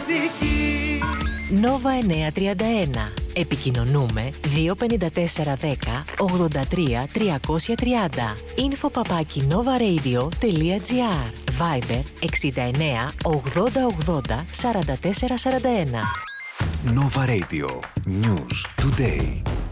μοναδική. Nova 931. Επικοινωνούμε 25410 83 330. info@novaradio.gr. Viber 69 80 80 44 41. Nova Radio. News today.